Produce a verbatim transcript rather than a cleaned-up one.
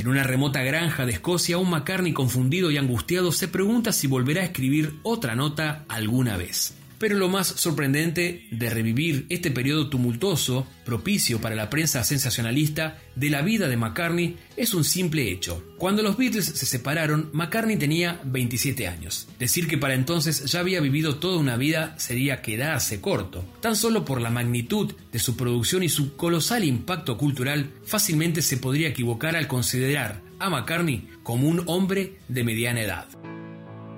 En una remota granja de Escocia, un McCartney confundido y angustiado se pregunta si volverá a escribir otra nota alguna vez. Pero lo más sorprendente de revivir este periodo tumultuoso, propicio para la prensa sensacionalista, de la vida de McCartney es un simple hecho. Cuando los Beatles se separaron, McCartney tenía veintisiete años. Decir que para entonces ya había vivido toda una vida sería quedarse corto. Tan solo por la magnitud de su producción y su colosal impacto cultural, fácilmente se podría equivocar al considerar a McCartney como un hombre de mediana edad.